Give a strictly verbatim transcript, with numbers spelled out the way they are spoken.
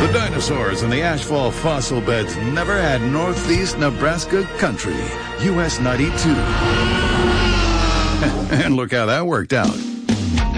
dinosaurs and the ashfall fossil beds never had Northeast Nebraska country. U S ninety-two. And look how that worked out.